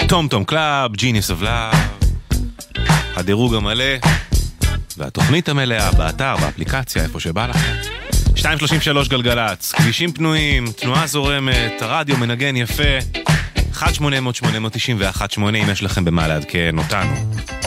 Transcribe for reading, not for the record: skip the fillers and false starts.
טום טום קלאב, Genius of Love, הדירוג המלא והתוכנית המלאה באתר, באפליקציה, איפה שבא לכם. 233 גלגלץ, כבישים פנויים, תנועה זורמת, הרדיו מנגן יפה. 1-800-891-8 אם יש לכם במה לעדכן אותנו.